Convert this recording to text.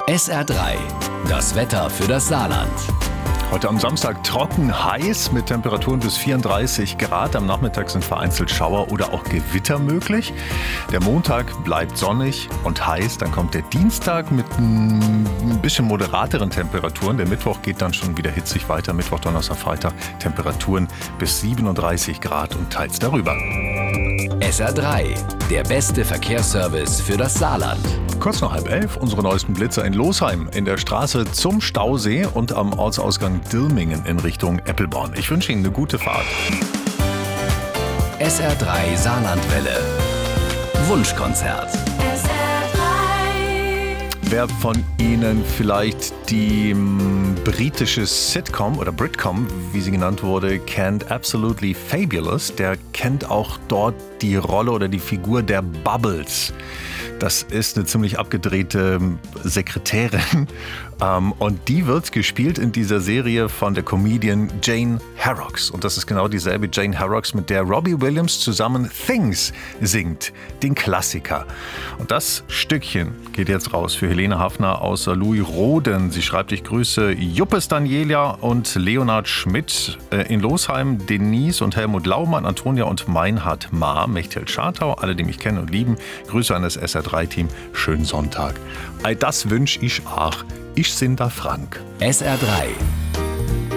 SR3, das Wetter für das Saarland. Heute am Samstag trocken, heiß mit Temperaturen bis 34 Grad. Am Nachmittag sind vereinzelt Schauer oder auch Gewitter möglich. Der Montag bleibt sonnig und heiß. Dann kommt der Dienstag mit ein bisschen moderateren Temperaturen. Der Mittwoch geht dann schon wieder hitzig weiter. Mittwoch, Donnerstag, Freitag Temperaturen bis 37 Grad und teils darüber. SR3, der beste Verkehrsservice für das Saarland. Kurz nach 10:30 unsere neuesten Blitzer in Losheim, in der Straße zum Stausee und am Ortsausgang Dirmingen in Richtung Eppelborn. Ich wünsche Ihnen eine gute Fahrt. SR3 Saarlandwelle. Wunschkonzert. Wer von Ihnen vielleicht die britische Sitcom oder Britcom, wie sie genannt wurde, kennt, Absolutely Fabulous, der kennt auch dort die Rolle oder die Figur der Bubbles. Das ist eine ziemlich abgedrehte Sekretärin und die wird gespielt in dieser Serie von der Comedian Jane Horrocks. Und das ist genau dieselbe Jane Horrocks, mit der Robbie Williams zusammen Things singt, den Klassiker. Und das Stückchen geht jetzt raus für Helene Hafner aus Louis-Roden. Sie schreibt: Ich grüße Juppes Daniela und Leonhard Schmidt in Losheim, Denise und Helmut Laumann, Antonia und Meinhard Ma, Mechthild Schartau, alle, die mich kennen und lieben. Grüße an das SR3-Team. Schönen Sonntag. All das wünsche ich auch. Ich bin der Frank. SR3.